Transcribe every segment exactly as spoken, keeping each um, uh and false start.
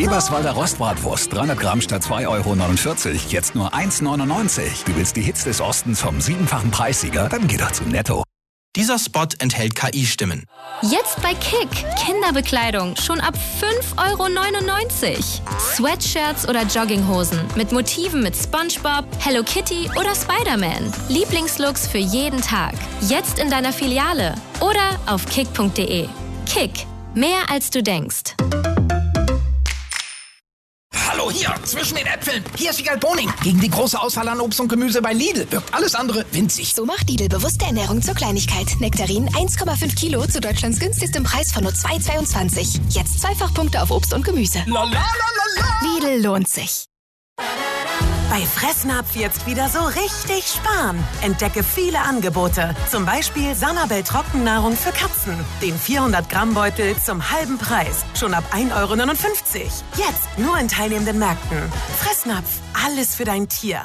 Eberswalder Rostbratwurst, dreihundert Gramm statt zwei Euro neunundvierzig, jetzt nur eins Euro neunundneunzig. Du willst die Hits des Ostens vom siebenfachen Preissieger? Dann geh doch zu Netto. Dieser Spot enthält K I-Stimmen. Jetzt bei Kick. Kinderbekleidung schon ab fünf Euro neunundneunzig. Sweatshirts oder Jogginghosen mit Motiven mit SpongeBob, Hello Kitty oder Spider-Man. Lieblingslooks für jeden Tag. Jetzt in deiner Filiale oder auf kick punkt de. Kick. Mehr als du denkst. Hallo, hier, zwischen den Äpfeln. Hier ist Wiegald Boning. Gegen die große Auswahl an Obst und Gemüse bei Lidl wirkt alles andere winzig. So macht Lidl bewusste Ernährung zur Kleinigkeit. Nektarin eins Komma fünf Kilo zu Deutschlands günstigstem Preis von nur zwei Euro zweiundzwanzig. Jetzt Zweifachpunkte auf Obst und Gemüse. La, la, la, la, la. Lidl lohnt sich. Bei Fressnapf jetzt wieder so richtig sparen. Entdecke viele Angebote. Zum Beispiel Sanabel Trockennahrung für Katzen. Den vierhundert Gramm Beutel zum halben Preis. Schon ab ein Euro neunundfünfzig. Jetzt nur in teilnehmenden Märkten. Fressnapf. Alles für dein Tier.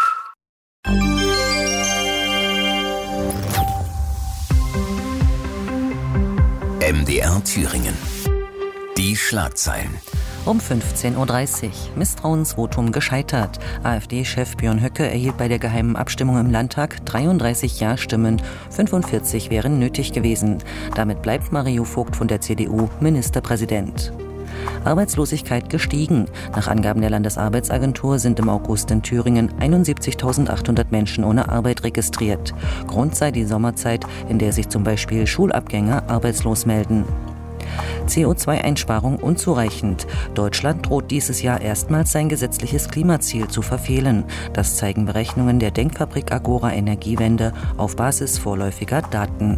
M D R Thüringen. Die Schlagzeilen. Um fünfzehn Uhr dreißig. Misstrauensvotum gescheitert. AfD-Chef Björn Höcke erhielt bei der geheimen Abstimmung im Landtag dreiunddreißig Ja-Stimmen. fünfundvierzig wären nötig gewesen. Damit bleibt Mario Vogt von der C D U Ministerpräsident. Arbeitslosigkeit gestiegen. Nach Angaben der Landesarbeitsagentur sind im August in Thüringen einundsiebzigtausendachthundert Menschen ohne Arbeit registriert. Grund sei die Sommerzeit, in der sich zum Beispiel Schulabgänger arbeitslos melden. C O zwei Einsparung unzureichend. Deutschland droht dieses Jahr erstmals sein gesetzliches Klimaziel zu verfehlen. Das zeigen Berechnungen der Denkfabrik Agora Energiewende auf Basis vorläufiger Daten.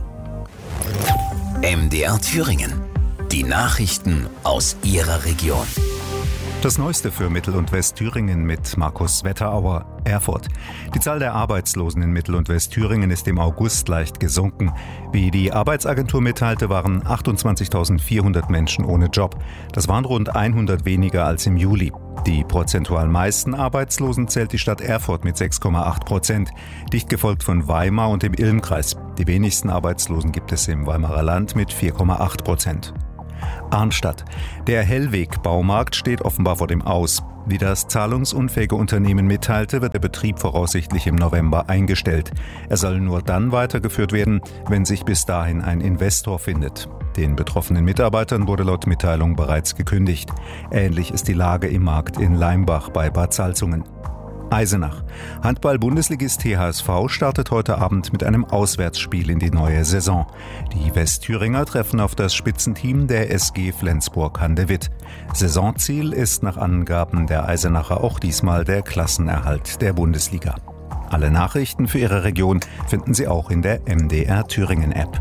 M D R Thüringen. Die Nachrichten aus Ihrer Region. Das Neueste für Mittel- und Westthüringen mit Markus Wetterauer. Erfurt. Die Zahl der Arbeitslosen in Mittel- und Westthüringen ist im August leicht gesunken. Wie die Arbeitsagentur mitteilte, waren achtundzwanzigtausendvierhundert Menschen ohne Job. Das waren rund hundert weniger als im Juli. Die prozentual meisten Arbeitslosen zählt die Stadt Erfurt mit sechs Komma acht Prozent, dicht gefolgt von Weimar und dem Ilmkreis. Die wenigsten Arbeitslosen gibt es im Weimarer Land mit vier Komma acht Prozent. Arnstadt. Der Hellweg-Baumarkt steht offenbar vor dem Aus. Wie das zahlungsunfähige Unternehmen mitteilte, wird der Betrieb voraussichtlich im November eingestellt. Er soll nur dann weitergeführt werden, wenn sich bis dahin ein Investor findet. Den betroffenen Mitarbeitern wurde laut Mitteilung bereits gekündigt. Ähnlich ist die Lage im Markt in Leimbach bei Bad Salzungen. Eisenach. Handball-Bundesligist T H S V startet heute Abend mit einem Auswärtsspiel in die neue Saison. Die Westthüringer treffen auf das Spitzenteam der S G Flensburg-Handewitt. Saisonziel ist nach Angaben der Eisenacher auch diesmal der Klassenerhalt der Bundesliga. Alle Nachrichten für Ihre Region finden Sie auch in der M D R Thüringen App.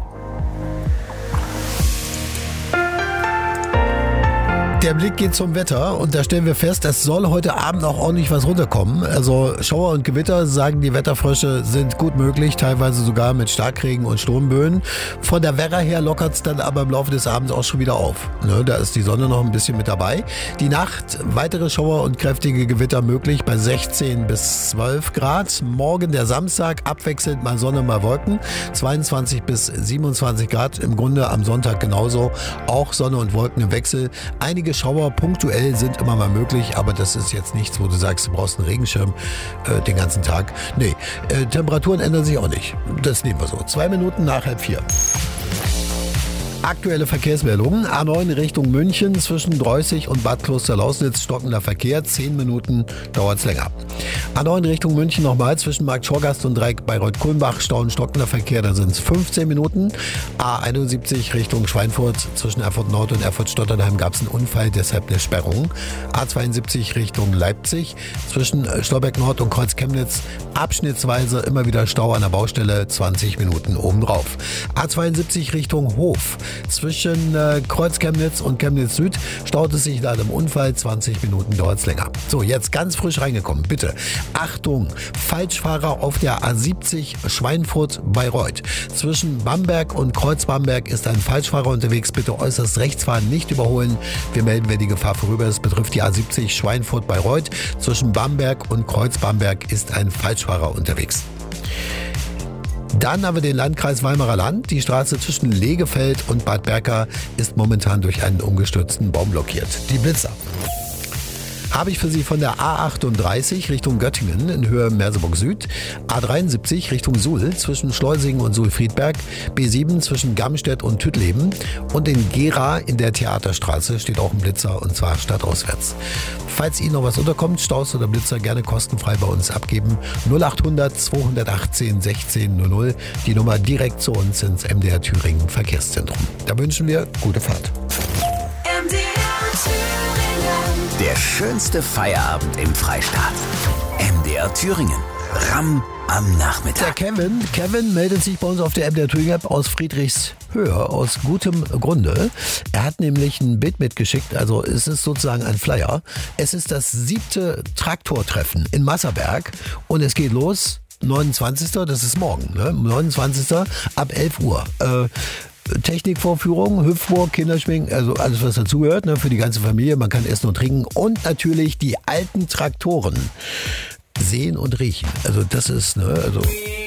Der Blick geht zum Wetter und da stellen wir fest, es soll heute Abend auch ordentlich was runterkommen. Also Schauer und Gewitter, sagen die Wetterfrösche, sind gut möglich, teilweise sogar mit Starkregen und Sturmböen. Von der Werra her lockert es dann aber im Laufe des Abends auch schon wieder auf. Ne, da ist die Sonne noch ein bisschen mit dabei. Die Nacht weitere Schauer und kräftige Gewitter möglich bei sechzehn bis zwölf Grad. Morgen der Samstag abwechselnd mal Sonne, mal Wolken. zweiundzwanzig bis siebenundzwanzig Grad. Im Grunde am Sonntag genauso. Auch Sonne und Wolken im Wechsel. Einige Schauer punktuell sind immer mal möglich, aber das ist jetzt nichts, wo du sagst, du brauchst einen Regenschirm äh, den ganzen Tag. Nee, äh, Temperaturen ändern sich auch nicht. Das nehmen wir so. Zwei Minuten nach halb vier. Aktuelle Verkehrsmeldungen. A neun Richtung München zwischen Dreußig und Bad Klosterlausnitz stockender Verkehr. Zehn Minuten dauert es länger. A neun Richtung München nochmal zwischen Markt Schorgast und Dreieck Bayreuth-Kulmbach stauen stockender Verkehr. Da sind es fünfzehn Minuten. A einundsiebzig Richtung Schweinfurt zwischen Erfurt Nord und Erfurt Stotternheim gab es einen Unfall, deshalb eine Sperrung. A zweiundsiebzig Richtung Leipzig zwischen Stolberg Nord und Kreuz Chemnitz abschnittsweise immer wieder Stau an der Baustelle. zwanzig Minuten obendrauf. A zweiundsiebzig Richtung Hof. Zwischen äh, Kreuz Chemnitz und Chemnitz Süd staut es sich nach einem Unfall. zwanzig Minuten dauert es länger. So, jetzt ganz frisch reingekommen. Bitte. Achtung, Falschfahrer auf der A siebzig Schweinfurt-Bayreuth. Zwischen Bamberg und Kreuz Bamberg ist ein Falschfahrer unterwegs. Bitte äußerst rechts fahren, nicht überholen. Wir melden, wenn die Gefahr vorüber ist. Betrifft die A siebzig Schweinfurt-Bayreuth. Zwischen Bamberg und Kreuz Bamberg ist ein Falschfahrer unterwegs. Dann haben wir den Landkreis Weimarer Land. Die Straße zwischen Legefeld und Bad Berka ist momentan durch einen umgestürzten Baum blockiert. Die Blitzer. habe ich für Sie von der A achtunddreißig Richtung Göttingen in Höhe Merseburg Süd, A dreiundsiebzig Richtung Suhl zwischen Schleusingen und Suhl-Friedberg, B sieben zwischen Gamstedt und Tüttleben und in Gera in der Theaterstraße steht auch ein Blitzer und zwar stadtauswärts. Falls Ihnen noch was unterkommt, Staus oder Blitzer gerne kostenfrei bei uns abgeben. null achthundert zweihundertachtzehn sechzehn null null, die Nummer direkt zu uns ins M D R Thüringen Verkehrszentrum. Da wünschen wir gute Fahrt. M D R Thüringen. Der schönste Feierabend im Freistaat. M D R Thüringen. Ram am Nachmittag. Der Kevin, Kevin meldet sich bei uns auf der M D R Thüringen App aus Friedrichshöhe aus gutem Grunde. Er hat nämlich ein Bild mitgeschickt, also es ist sozusagen ein Flyer. Es ist das siebte Traktortreffen in Masserberg und es geht los neunundzwanzigsten Das ist morgen, ne? neunundzwanzigsten ab elf Uhr. Äh, Technikvorführung, Hüpfburg, Kinderschwingen, also alles, was dazugehört, ne, für die ganze Familie. Man kann essen und trinken und natürlich die alten Traktoren sehen und riechen. Also das ist, ne, also